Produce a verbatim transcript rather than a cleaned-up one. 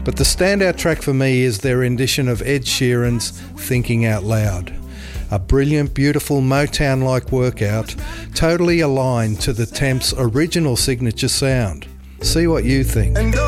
But the standout track for me is their rendition of Ed Sheeran's Thinking Out Loud. A brilliant, beautiful Motown-like workout, totally aligned to the Temp's original signature sound. See what you think.